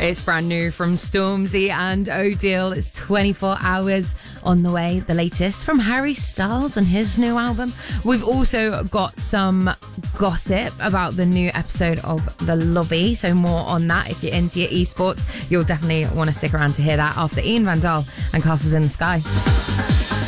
It's brand new from Stormzy and Odile. It's 24 Hours on the way, the latest from Harry Styles and his new album. We've also got some gossip about the new episode of The Lobby, so more on that. If you're into your esports, you'll definitely want to stick around to hear that after Ian Van Dahl and Castles in the Sky.